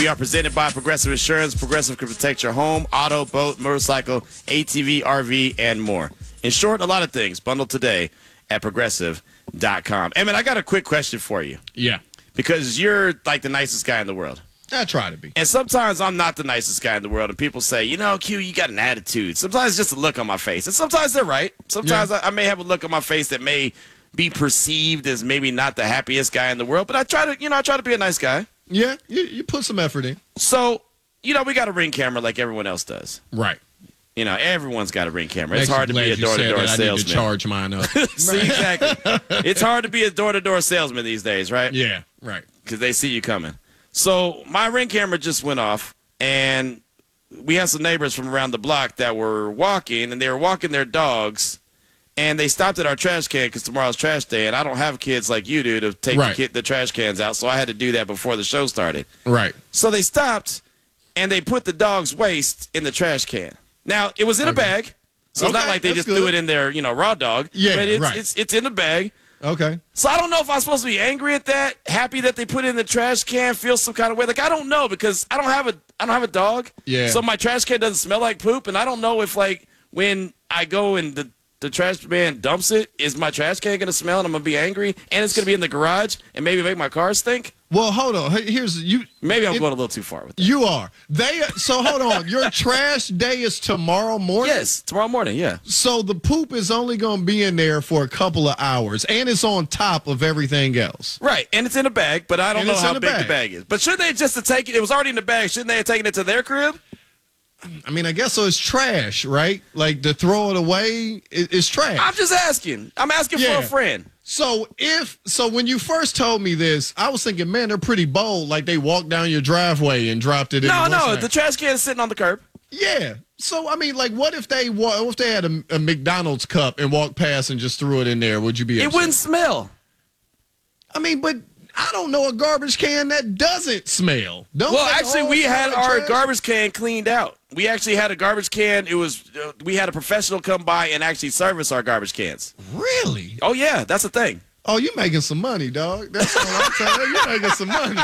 We are presented by Progressive Insurance. Progressive can protect your home, auto, boat, motorcycle, ATV, RV, and more. In short, a lot of things. Bundle today at Progressive.com. Emmett, I got a quick question for you. Yeah. Because you're like the nicest guy in the world. I try to be. And sometimes I'm not the nicest guy in the world, and people say, Q, you got an attitude. Sometimes it's just a look on my face. And sometimes they're right. Sometimes I may have a look on my face that may be perceived as maybe not the happiest guy in the world, but I try to be a nice guy. Yeah, you put some effort in. So, we got a Ring camera like everyone else does. Right. Everyone's got a Ring camera. Makes It's hard to glad be a door-to-door I salesman. need to charge mine up. See, exactly. It's hard to be a door-to-door salesman these days, right? Yeah, right. Because they see you coming. So my Ring camera just went off, and we had some neighbors from around the block that were walking, and they were walking their dogs, and they stopped at our trash can because tomorrow's trash day, and I don't have kids like you do to take the trash cans out, so I had to do that before the show started. Right. So they stopped, and they put the dog's waste in the trash can. Now, it was in a bag, so it's not like they just threw it in their, raw dog. Yeah, but it's in the bag. Okay. So I don't know if I'm supposed to be angry at that, happy that they put it in the trash can, feel some kind of way. Like, I don't know, because I don't have a dog. Yeah. So my trash can doesn't smell like poop, and I don't know if, like, when I go and the trash man dumps it, is my trash can going to smell and I'm going to be angry, and it's going to be in the garage and maybe make my car stink? Well, hold on. Maybe I'm going a little too far with that. You are. So hold on. Your trash day is tomorrow morning? Yes, tomorrow morning, yeah. So the poop is only going to be in there for a couple of hours, and it's on top of everything else. Right, and it's in a bag, but I don't know how big the bag is. But shouldn't they just have taken it? It was already in the bag. Shouldn't they have taken it to their crib? I mean, I guess so. It's trash, right? Like, to throw it away is trash. I'm just asking. I'm asking for a friend. So when you first told me this, I was thinking, man, they're pretty bold. Like, they walked down your driveway and dropped it in. No, the trash can is sitting on the curb. Yeah. So, I mean, like, what if they had a McDonald's cup and walked past and just threw it in there? Would you be upset? It wouldn't smell. I mean, but I don't know a garbage can that doesn't smell. Actually, we had our garbage can cleaned out. We actually had a garbage can. It was we had a professional come by and actually service our garbage cans. Really? Oh, yeah. That's the thing. Oh, you making some money, dog. That's all I'm telling you. You're making some money.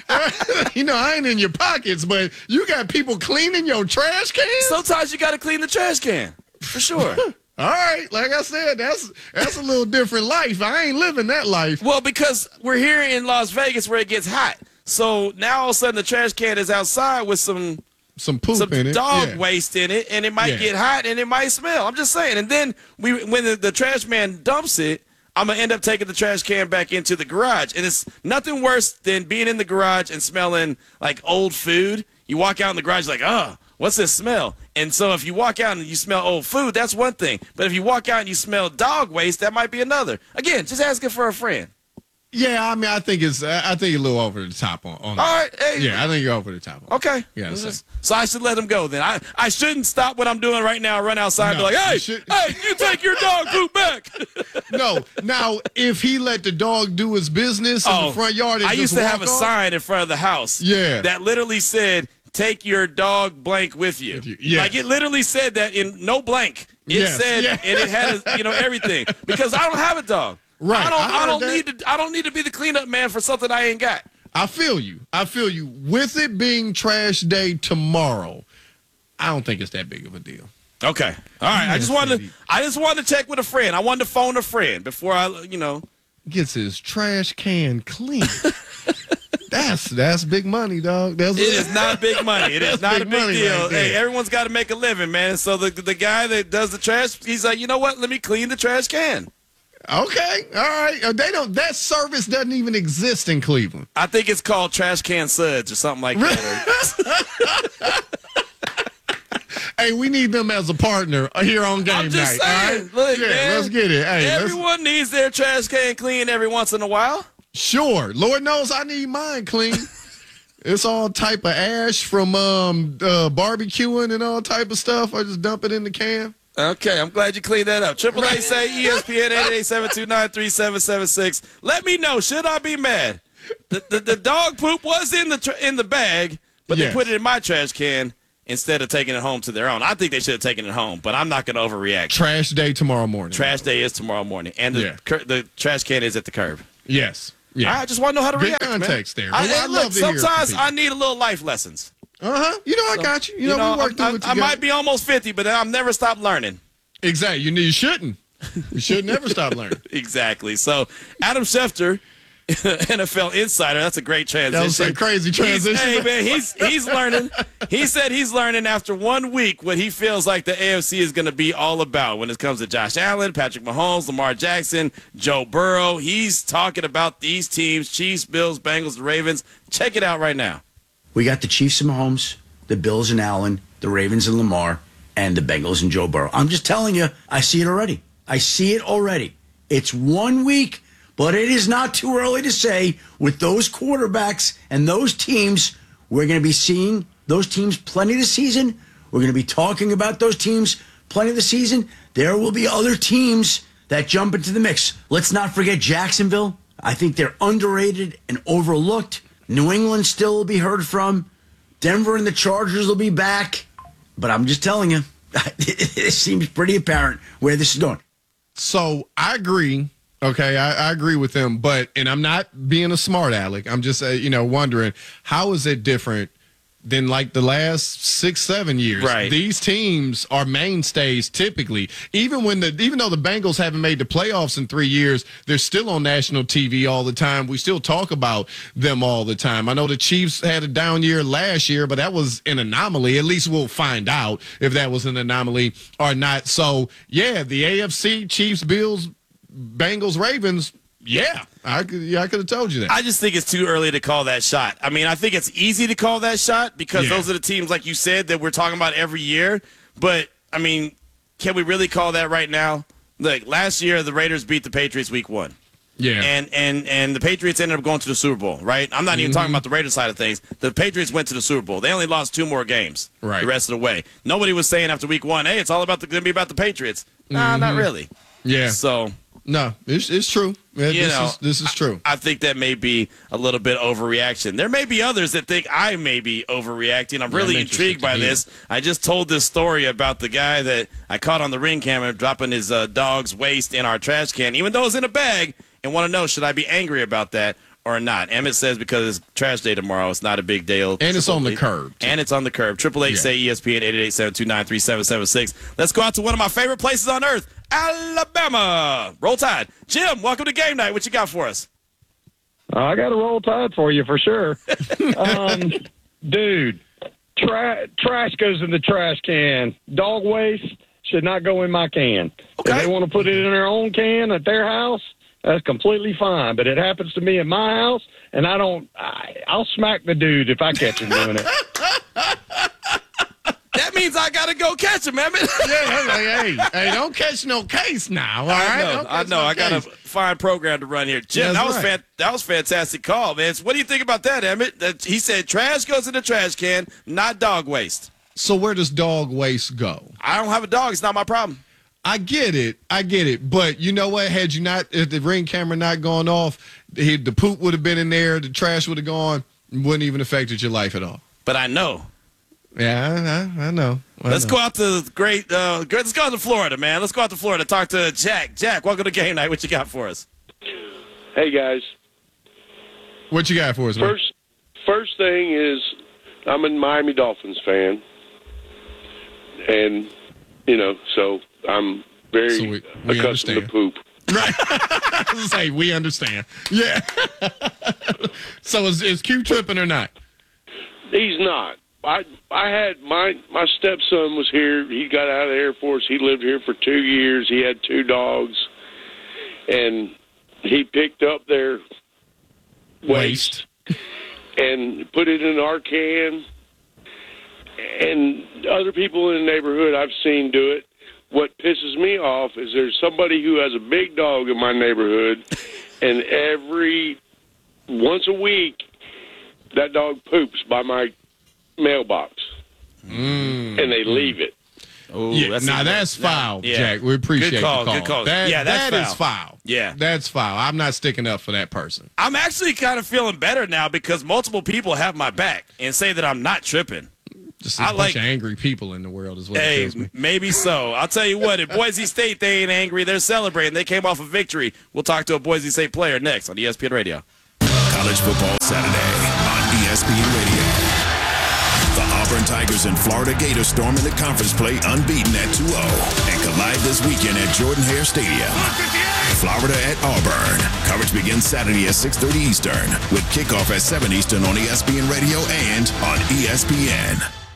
I ain't in your pockets, but you got people cleaning your trash cans? Sometimes you got to clean the trash can, for sure. All right. Like I said, that's a little different life. I ain't living that life. Well, because we're here in Las Vegas where it gets hot. So now all of a sudden the trash can is outside with some poop in it, dog waste in it, and it might get hot and it might smell. I'm just saying. And then when the trash man dumps it, I'm going to end up taking the trash can back into the garage. And it's nothing worse than being in the garage and smelling like old food. You walk out in the garage like, what's this smell? And so if you walk out and you smell old food, that's one thing. But if you walk out and you smell dog waste, that might be another. Again, just asking for a friend. Yeah, I mean, I think you're a little over the top on all right. Hey, yeah, I think you're over the top. Okay. Yeah. So I should let him go then. I shouldn't stop what I'm doing right now, run outside and be like, hey, you take your dog poop back. No. Now, if he let the dog do his business in the front yard, I used to have a sign in front of the house that literally said, take your dog blank with you. Yeah. Like, it literally said that in no blank. It said, and it had everything. Because I don't have a dog. Right. I don't need to be the cleanup man for something I ain't got. I feel you. With it being trash day tomorrow, I don't think it's that big of a deal. Okay. All right. I just wanted to check with a friend. I wanted to phone a friend before gets his trash can clean. That's big money, dog. It is not big money. It is not a big deal. Right, hey, everyone's got to make a living, man. So the guy that does the trash, he's like, you know what? Let me clean the trash can. Okay, all right. That service doesn't even exist in Cleveland. I think it's called Trash Can Suds or something like that. Hey, we need them as a partner here on game night. I'm just saying. Right? Look, man, let's get it. Hey, everyone needs their trash can clean every once in a while. Sure. Lord knows I need mine clean. It's all type of ash from barbecuing and all type of stuff. I just dump it in the can. Okay, I'm glad you cleaned that up. 888 say ESPN 888-729-3776. Let me know. Should I be mad? The dog poop was in the bag, but they put it in my trash can instead of taking it home to their own. I think they should have taken it home, but I'm not going to overreact. Trash day tomorrow morning. Trash day is tomorrow morning, and the trash can is at the curb. Yes. Yeah. I just want to know how to Good react, context man. there. I Look, love to hear sometimes from people. I need a little life lessons. I got you. We worked through it together. I might be almost 50, but I've never stopped learning. Exactly. You shouldn't. You should never stop learning. Exactly. So, Adam Schefter, NFL Insider, that's a great transition. That was a crazy transition. He's learning. He said he's learning after 1 week what he feels like the AFC is going to be all about when it comes to Josh Allen, Patrick Mahomes, Lamar Jackson, Joe Burrow. He's talking about these teams, Chiefs, Bills, Bengals, the Ravens. Check it out right now. We got the Chiefs and Mahomes, the Bills and Allen, the Ravens and Lamar, and the Bengals and Joe Burrow. I'm just telling you, I see it already. It's 1 week, but it is not too early to say with those quarterbacks and those teams, we're going to be seeing those teams plenty this season. We're going to be talking about those teams plenty this season. There will be other teams that jump into the mix. Let's not forget Jacksonville. I think they're underrated and overlooked. New England still will be heard from. Denver and the Chargers will be back. But I'm just telling you, it seems pretty apparent where this is going. So I agree. Okay, I agree with them. And I'm not being a smart aleck. I'm just, wondering, how is it different than like the last 6-7 years? Right. These teams are mainstays typically. Even though the Bengals haven't made the playoffs in 3 years, they're still on national TV all the time. We still talk about them all the time. I know the Chiefs had a down year last year, but that was an anomaly. At least we'll find out if that was an anomaly or not. So, yeah, the AFC, Chiefs, Bills, Bengals, Ravens, yeah, I could have told you that. I just think it's too early to call that shot. I mean, I think it's easy to call that shot because those are the teams, like you said, that we're talking about every year. But, I mean, can we really call that right now? Look, last year the Raiders beat the Patriots week 1. Yeah. And the Patriots ended up going to the Super Bowl, right? I'm not even talking about the Raiders side of things. The Patriots went to the Super Bowl. They only lost 2 more games the rest of the way. Nobody was saying after week 1, hey, it's all going to be about the Patriots. Nah, not really. Yeah. So... No, it's true. This is true. I think that may be a little bit overreaction. There may be others that think I may be overreacting. I'm really intrigued by this. I just told this story about the guy that I caught on the ring camera dropping his dog's waste in our trash can, even though it's in a bag, and want to know, should I be angry about that or not? Emmett says because it's trash day tomorrow, it's not a big deal. And it's on the curb. And it's on the curb. 888-SAY-ESPN, 888-729-3776. Let's go out to one of my favorite places on earth, Alabama. Roll Tide. Jim, welcome to Game Night. What you got for us? I got a Roll Tide for you for sure. Dude, trash goes in the trash can. Dog waste should not go in my can. Okay. If they want to put it in their own can at their house, that's completely fine. But it happens to me at my house, and I'll smack the dude if I catch him doing it. That means I got to go catch him, Emmett. Hey, don't catch no case now, all right? I know. I got a fine program to run here. Jim, that was fantastic call, man. So what do you think about that, Emmett? He said trash goes in the trash can, not dog waste. So where does dog waste go? I don't have a dog. It's not my problem. I get it. But you know what? If the ring camera not gone off, the poop would have been in there, the trash would have gone, wouldn't even affected your life at all. But I know. Yeah, I know. Let's go out to let's go out to Florida, man. Let's go out to Florida. Talk to Jack. Jack, welcome to Game Night. What you got for us? Hey, guys. What you got for us, man? First thing is I'm a Miami Dolphins fan. And, so I'm very we accustomed understand. to poop. Right. Say, we understand. Yeah. So is Q tripping or not? He's not. I had my stepson was here. He got out of the Air Force. He lived here for 2 years. He had 2 dogs, and he picked up their waste and put it in our can. And other people in the neighborhood I've seen do it. What pisses me off is there's somebody who has a big dog in my neighborhood, and once a week that dog poops by my mailbox, and they leave it. Oh, yeah, that's foul, Jack. We appreciate good call, the call. Good call. That is foul. Yeah, that's foul. I'm not sticking up for that person. I'm actually kind of feeling better now because multiple people have my back and say that I'm not tripping. Just a bunch of angry people in the world is what it tells me. Maybe so. I'll tell you what, at Boise State, they ain't angry. They're celebrating. They came off a victory. We'll talk to a Boise State player next on ESPN Radio. College Football Saturday on ESPN Radio. The Auburn Tigers and Florida Gators storm into conference play unbeaten at 2-0 and collide this weekend at Jordan-Hare Stadium. Florida at Auburn. Coverage begins Saturday at 6:30 Eastern with kickoff at 7 Eastern on ESPN Radio and on ESPN.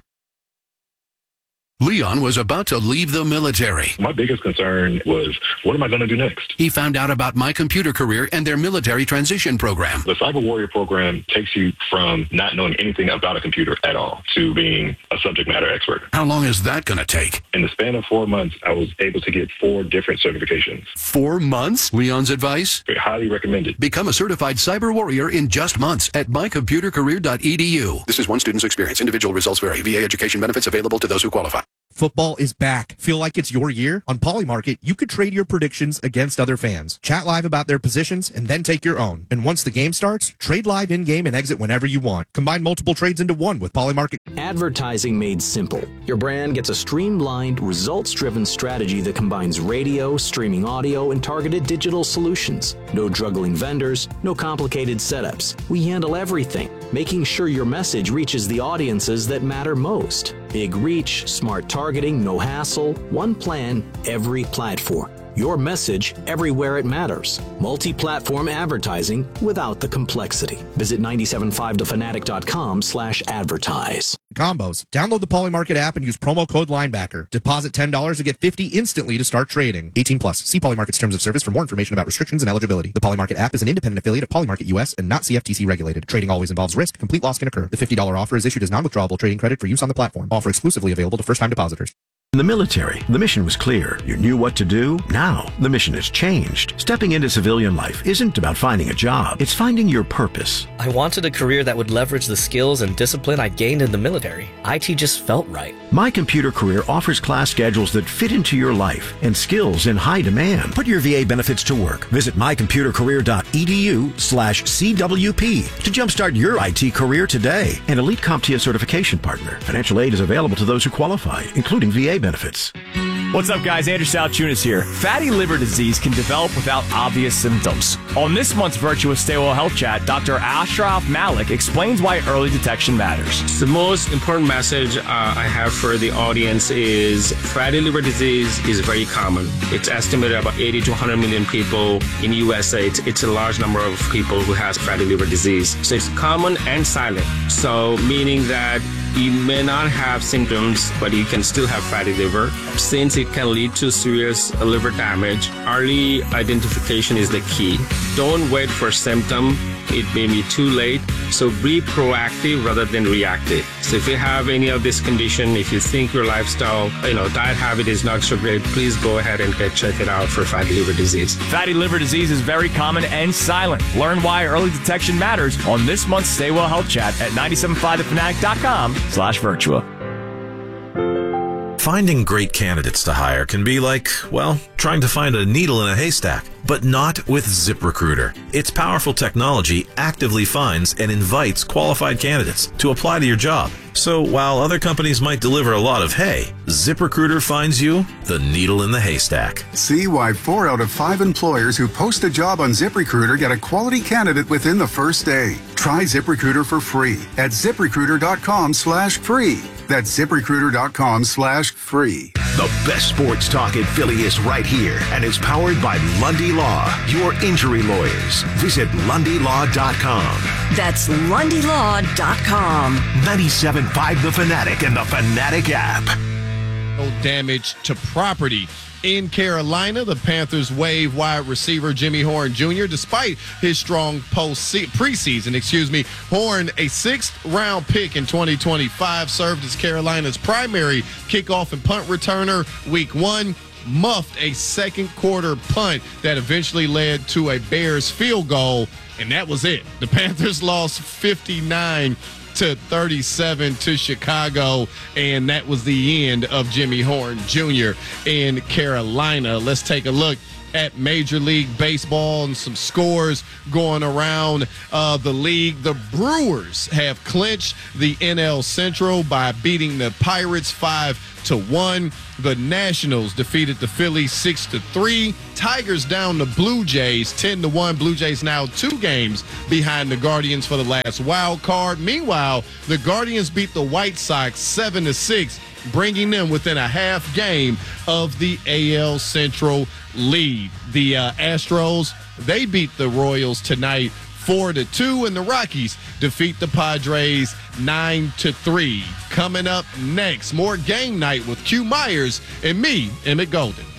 Leon was about to leave the military. My biggest concern was, what am I going to do next? He found out about My Computer Career and their military transition program. The Cyber Warrior program takes you from not knowing anything about a computer at all to being a subject matter expert. How long is that going to take? In the span of 4 months, I was able to get 4 different certifications. 4 months? Leon's advice? Highly recommended. Become a certified cyber warrior in just months at mycomputercareer.edu. This is one student's experience. Individual results vary. VA education benefits available to those who qualify. Football is back. Feel like it's your year? On Polymarket, you could trade your predictions against other fans. Chat live about their positions and then take your own. And once the game starts, trade live in-game and exit whenever you want. Combine multiple trades into one with Polymarket. Advertising made simple. Your brand gets a streamlined, results-driven strategy that combines radio, streaming audio, and targeted digital solutions. No juggling vendors, no complicated setups. We handle everything, making sure your message reaches the audiences that matter most. Big reach, smart targeting, no hassle, one plan, every platform. Your message everywhere it matters. Multi-platform advertising without the complexity. Visit 975thefanatic.com/advertise. Combos. Download the Polymarket app and use promo code Linebacker. Deposit $10 to get $50 instantly to start trading. 18 plus. See Polymarket's terms of service for more information about restrictions and eligibility. The Polymarket app is an independent affiliate of Polymarket US and not CFTC regulated. Trading always involves risk. Complete loss can occur. The $50 offer is issued as non-withdrawable trading credit for use on the platform. Offer exclusively available to first-time depositors. In the military, the mission was clear. You knew what to do. Now, the mission has changed. Stepping into civilian life isn't about finding a job. It's finding your purpose. I wanted a career that would leverage the skills and discipline I gained in the military. IT just felt right. My Computer Career offers class schedules that fit into your life and skills in high demand. Put your VA benefits to work. Visit mycomputercareer.edu/CWP to jumpstart your IT career today. An elite CompTIA certification partner. Financial aid is available to those who qualify, including VA benefits. What's up, guys? Andrew Salchunas here. Fatty liver disease can develop without obvious symptoms. On this month's Virtuous Stay Well Health Chat, Dr. Ashraf Malik explains why early detection matters. The most important message I have for the audience is fatty liver disease is very common. It's estimated about 80 to 100 million people in USA. It's a large number of people who has fatty liver disease. So it's common and silent. So meaning that you may not have symptoms, but you can still have fatty liver. Since it can lead to serious liver damage, early identification is the key. Don't wait for symptom. It may be too late. So be proactive rather than reactive. So if you have any of this condition, if you think your lifestyle, diet habit is not so great, please go ahead and check it out for fatty liver disease. Fatty liver disease is very common and silent. Learn why early detection matters on this month's Stay Well Health Chat at 975thefanatic.com/virtua. Finding great candidates to hire can be like, well, trying to find a needle in a haystack, but not with ZipRecruiter. Its powerful technology actively finds and invites qualified candidates to apply to your job. So while other companies might deliver a lot of hay, ZipRecruiter finds you the needle in the haystack. See why 4 out of 5 employers who post a job on ZipRecruiter get a quality candidate within the first day. Try ZipRecruiter for free at ZipRecruiter.com/free. That's ZipRecruiter.com/free. The best sports talk in Philly is right here and is powered by Lundy Law, your injury lawyers. Visit LundyLaw.com. That's LundyLaw.com. 97.5 The Fanatic and the Fanatic app. No damage to property. In Carolina, the Panthers waive wide receiver Jimmy Horn Jr. despite his strong preseason. Horn, a 6th-round pick in 2025, served as Carolina's primary kickoff and punt returner week 1, muffed a second-quarter punt that eventually led to a Bears field goal, and that was it. The Panthers lost 59-37 to Chicago, and that was the end of Jimmy Horn Jr. in Carolina. Let's take a look at Major League Baseball and some scores going around the league. The Brewers have clinched the NL Central by beating the Pirates 5-1. The Nationals defeated the Phillies 6-3. Tigers down the Blue Jays 10-1. Blue Jays now 2 games behind the Guardians for the last wild card. Meanwhile, the Guardians beat the White Sox 7-6, bringing them within a half game of the AL Central lead. The Astros, they beat the Royals tonight 4-2, and the Rockies defeat the Padres 9-3. Coming up next, more Game Night with Q Myers and me, Emmett Golden.